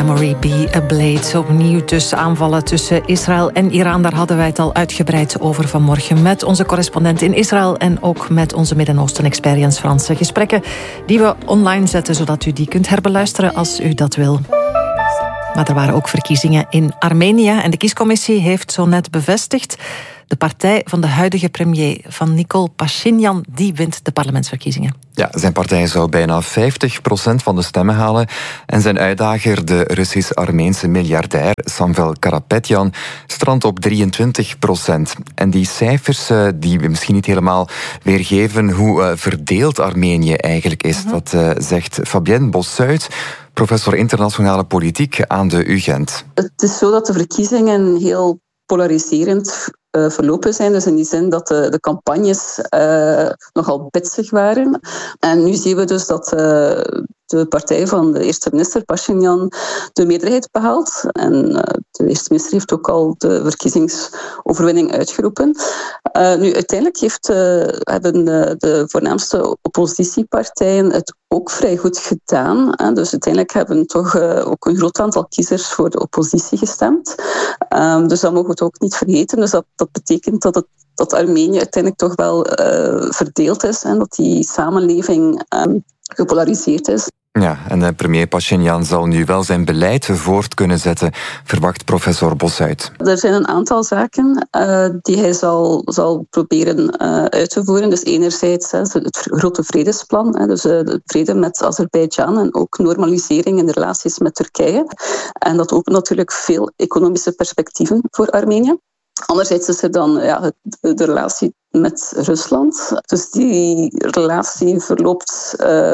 Memory Be a Blade. Opnieuw dus aanvallen tussen Israël en Iran. Daar hadden wij het al uitgebreid over vanmorgen met onze correspondent in Israël en ook met onze Midden-Oosten-expert Jens Fransen. Gesprekken die we online zetten, zodat u die kunt herbeluisteren als u dat wil. Maar er waren ook verkiezingen in Armenië en de kiescommissie heeft zo net bevestigd: de partij van de huidige premier, van Nikol Pashinyan, die wint de parlementsverkiezingen. Ja, zijn partij zou bijna 50% van de stemmen halen. En zijn uitdager, de Russisch-Armeense miljardair Samvel Karapetyan, strandt op 23%. En die cijfers die misschien niet helemaal weergeven hoe verdeeld Armenië eigenlijk is. Dat zegt Fabienne Bossuit, professor internationale politiek aan de UGent. Het is zo dat de verkiezingen heel polariserend verlopen zijn. Dus in die zin dat de campagnes nogal bitsig waren. En nu zien we dus dat de partij van de eerste minister, Pashinyan, de meerderheid behaalt. En de eerste minister heeft ook al de verkiezingsoverwinning uitgeroepen. Nu, uiteindelijk hebben de voornaamste oppositiepartijen het ook vrij goed gedaan. Dus uiteindelijk hebben toch ook een groot aantal kiezers voor de oppositie gestemd. Dus dat mogen we het ook niet vergeten. Dus dat betekent dat Armenië uiteindelijk toch wel verdeeld is en dat die samenleving gepolariseerd is. Ja, en premier Pashinyan zal nu wel zijn beleid voort kunnen zetten, verwacht professor Bossuit. Er zijn een aantal zaken die hij zal proberen uit te voeren. Dus enerzijds het grote vredesplan, dus de vrede met Azerbeidzjan en ook normalisering in de relaties met Turkije. En dat opent natuurlijk veel economische perspectieven voor Armenië. Anderzijds is er dan de relatie met Rusland. Dus die relatie verloopt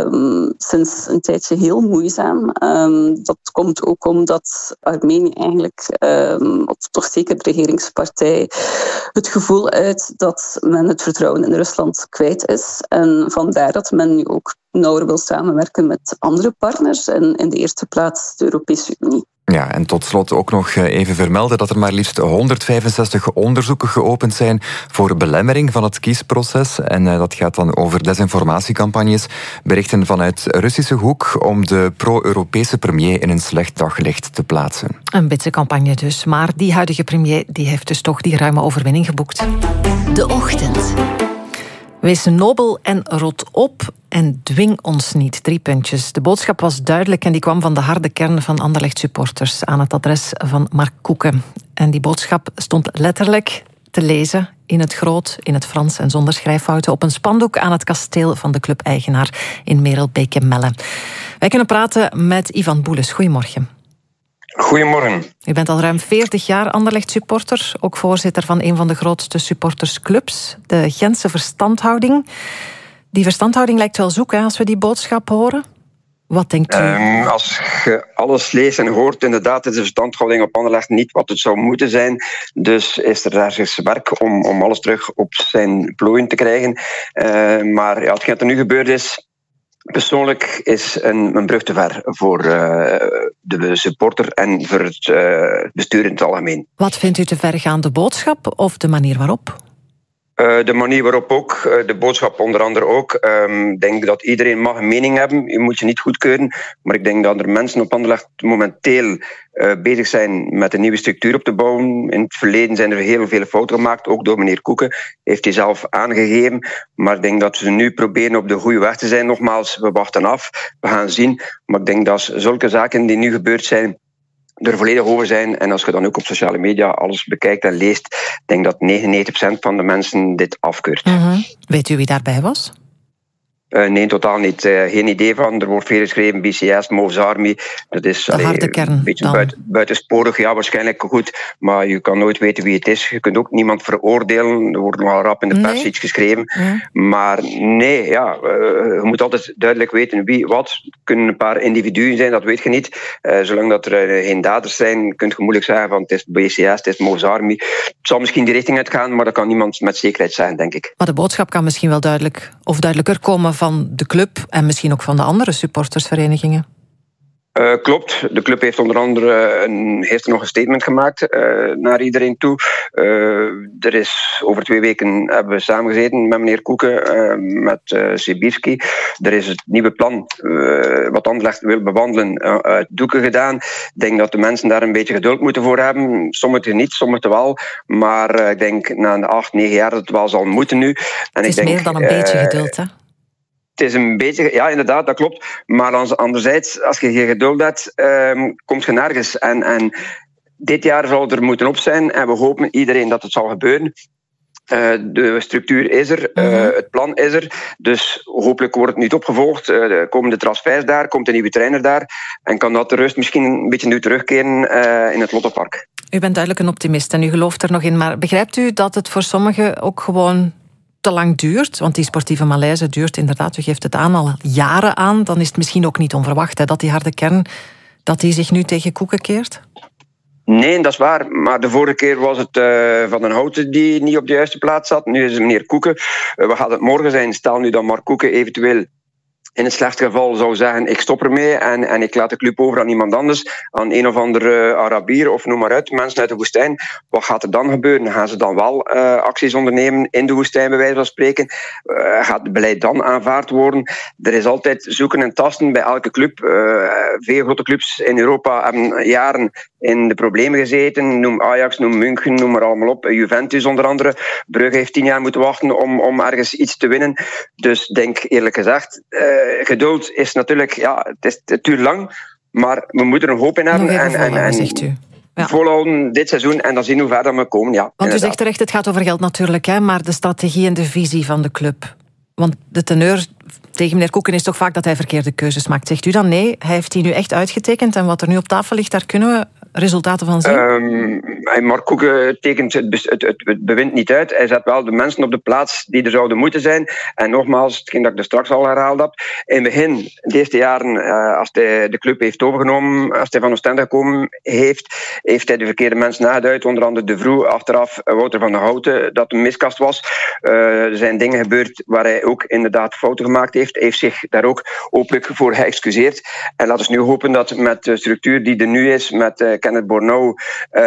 sinds een tijdje heel moeizaam. Dat komt ook omdat Armenië eigenlijk, of toch zeker de regeringspartij, het gevoel uit dat men het vertrouwen in Rusland kwijt is. En vandaar dat men nu ook nauwer wil samenwerken met andere partners. En in de eerste plaats de Europese Unie. Ja, en tot slot ook nog even vermelden dat er maar liefst 165 onderzoeken geopend zijn voor belemmering van het kiesproces. En dat gaat dan over desinformatiecampagnes, berichten vanuit Russische hoek om de pro-Europese premier in een slecht daglicht te plaatsen. Een bitse campagne dus, maar die huidige premier die heeft dus toch die ruime overwinning geboekt. De Ochtend. Wees nobel en rot op en dwing ons niet. 3 puntjes. De boodschap was duidelijk en die kwam van de harde kern van Anderlecht-supporters aan het adres van Mark Koeken. En die boodschap stond letterlijk te lezen in het groot, in het Frans en zonder schrijffouten op een spandoek aan het kasteel van de clubeigenaar in Merelbeke-Melle. Wij kunnen praten met Ivan Boeles. Goedemorgen. Goedemorgen. U bent al ruim 40 jaar Anderlecht-supporter, ook voorzitter van een van de grootste supportersclubs, de Gentse Verstandhouding. Die verstandhouding lijkt wel zoek, hè, als we die boodschap horen. Wat denkt u? Als je alles leest en hoort, inderdaad is de verstandhouding op Anderlecht niet wat het zou moeten zijn. Dus is er ergens werk om alles terug op zijn plooien te krijgen. Maar hetgeen wat er nu gebeurd is, persoonlijk is een brug te ver voor de supporter en voor het bestuur in het algemeen. Wat vindt u te vergaande boodschap of de manier waarop? De manier waarop ook, de boodschap onder andere ook. Ik denk dat iedereen mag een mening hebben. Je moet je niet goedkeuren. Maar ik denk dat er mensen op Anderlecht momenteel bezig zijn met een nieuwe structuur op te bouwen. In het verleden zijn er heel veel fouten gemaakt, ook door meneer Koeken. Heeft hij zelf aangegeven. Maar ik denk dat we nu proberen op de goede weg te zijn. Nogmaals, we wachten af. We gaan zien. Maar ik denk dat zulke zaken die nu gebeurd zijn er volledig over zijn. En als je dan ook op sociale media alles bekijkt en leest, denk dat 99% van de mensen dit afkeurt. Weet u wie daarbij was? Nee, totaal niet. Geen idee van. Er wordt veel geschreven, BCS, Mauves Army. Dat is de harde kern een beetje buitensporig. Ja, waarschijnlijk goed. Maar je kan nooit weten wie het is. Je kunt ook niemand veroordelen. Er wordt nogal rap in de pers iets geschreven. Maar nee, je moet altijd duidelijk weten wie wat. Het kunnen een paar individuen zijn, dat weet je niet. Zolang dat er geen daders zijn, kun je moeilijk zeggen van het is BCS, het is Mauves Army. Het zal misschien die richting uitgaan, maar dat kan niemand met zekerheid zeggen, denk ik. Maar de boodschap kan misschien wel duidelijker komen van de club en misschien ook van de andere supportersverenigingen. Klopt. De club heeft onder andere gisteren nog een statement gemaakt naar iedereen toe. Er is over 2 weken hebben we samengezeten met meneer Koeken, met Sibirski. Er is het nieuwe plan wat Anderlecht wil bewandelen uit doeken gedaan. Ik denk dat de mensen daar een beetje geduld moeten voor hebben. Sommigen niet, sommigen wel. Maar ik denk na de 8, 9 jaar dat het wel zal moeten nu. En het is meer dan een beetje geduld, hè? Het is een beetje, ja, inderdaad, dat klopt. Maar anderzijds, als je geen geduld hebt, komt je nergens. En dit jaar zal er moeten op zijn. En we hopen iedereen dat het zal gebeuren. De structuur is er, het plan is er. Dus hopelijk wordt het niet opgevolgd. Komen de transfers daar, komt een nieuwe trainer daar. En kan dat de rust misschien een beetje nu terugkeren in het Lottopark. U bent duidelijk een optimist en u gelooft er nog in. Maar begrijpt u dat het voor sommigen ook gewoon te lang duurt? Want die sportieve malaise duurt inderdaad, u geeft het aan, al jaren aan. Dan is het misschien ook niet onverwacht dat die harde kern dat die zich nu tegen Koeken keert? Nee, dat is waar. Maar de vorige keer was het Van den Houten die niet op de juiste plaats zat. Nu is het meneer Koeken. Wat gaat het morgen zijn? Stel nu dat Mark Koeken eventueel in het slechtste geval zou zeggen, ik stop ermee en ik laat de club over aan iemand anders, aan een of andere Arabier of noem maar uit, mensen uit de woestijn. Wat gaat er dan gebeuren? Gaan ze dan wel acties ondernemen in de woestijn, bij wijze van spreken? Gaat het beleid dan aanvaard worden? Er is altijd zoeken en tasten bij elke club. Veel grote clubs in Europa hebben jaren in de problemen gezeten. Noem Ajax, noem München, noem maar allemaal op. Juventus onder andere. Brugge heeft 10 jaar moeten wachten om ergens iets te winnen. Dus denk eerlijk gezegd, geduld is natuurlijk, ja, het duurt lang, maar we moeten er hoop in hebben. En zegt u. Ja. Volhouden dit seizoen en dan zien hoe ver we komen. Ja, want inderdaad. U zegt terecht, het gaat over geld natuurlijk, hè, maar de strategie en de visie van de club. Want de teneur tegen meneer Koeken is toch vaak dat hij verkeerde keuzes maakt. Zegt u dan nee, hij heeft die nu echt uitgetekend en wat er nu op tafel ligt, daar kunnen we resultaten van zien? Mark Koeken tekent het bewind niet uit. Hij zet wel de mensen op de plaats die er zouden moeten zijn. En nogmaals, hetgeen dat ik er straks al herhaald heb. In het begin, de eerste jaren, als hij de club heeft overgenomen, als hij van Oostende gekomen heeft hij de verkeerde mensen nageduid. Onder andere De Vroe, achteraf Wouter van den Houten, dat een miskast was. Er zijn dingen gebeurd waar hij ook inderdaad fouten gemaakt heeft. Hij heeft zich daar ook openlijk voor geëxcuseerd. En laten we nu hopen dat met de structuur die er nu is, met Kenneth Bornau,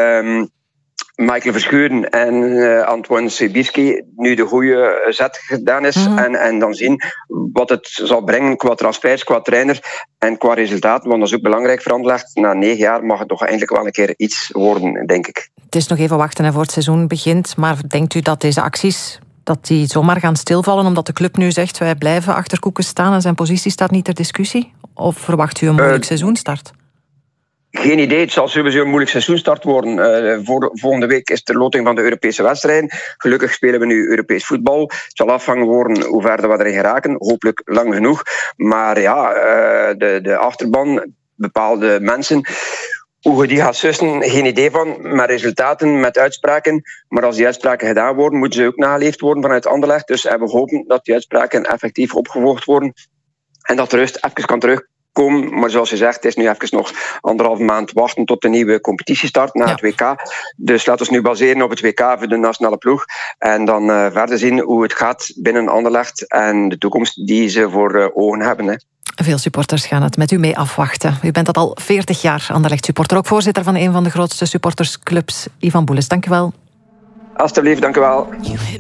Michael Verschuren en Antoine Sibirski nu de goede zet gedaan is. En dan zien wat het zal brengen qua transfers, qua trainer en qua resultaat. Want dat is ook belangrijk voor Anderlecht. Na 9 jaar mag het toch eindelijk wel een keer iets worden, denk ik. Het is nog even wachten voor het seizoen begint. Maar denkt u dat deze acties dat die zomaar gaan stilvallen omdat de club nu zegt wij blijven achter Koeken staan en zijn positie staat niet ter discussie? Of verwacht u een moeilijk seizoenstart? Geen idee, het zal sowieso een moeilijk seizoenstart worden. Volgende week is de loting van de Europese wedstrijden. Gelukkig spelen we nu Europees voetbal. Het zal afhangen worden hoe ver we erin geraken. Hopelijk lang genoeg. Maar ja, de achterban, bepaalde mensen, hoe je die gaat sussen, geen idee van. Met resultaten, met uitspraken. Maar als die uitspraken gedaan worden, moeten ze ook nageleefd worden vanuit Anderlecht. Dus we hopen dat die uitspraken effectief opgevolgd worden. En dat de rust even kan terugkomen. Maar zoals je zegt, het is nu even nog 1,5 maand wachten tot de nieuwe competitie start na het WK. Dus laten we nu baseren op het WK voor de nationale ploeg. En dan verder zien hoe het gaat binnen Anderlecht en de toekomst die ze voor ogen hebben. Hè. Veel supporters gaan het met u mee afwachten. U bent dat al 40 jaar Anderlecht-supporter. Ook voorzitter van een van de grootste supportersclubs, Ivan Boeles. Dank u wel. Alsjeblieft, dank u wel.